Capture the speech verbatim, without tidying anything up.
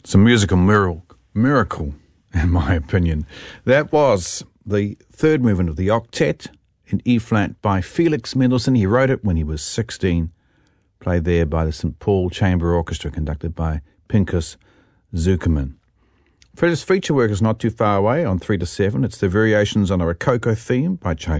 It's a musical miracle, miracle, in my opinion. That was the third movement of the octet in E-flat by Felix Mendelssohn. He wrote it when he was sixteen, played there by the Saint Paul Chamber Orchestra, conducted by Pinchas Zukerman. Fred's feature work is not too far away on three to seven. It's the Variations on a Rococo Theme by Tchaikovsky.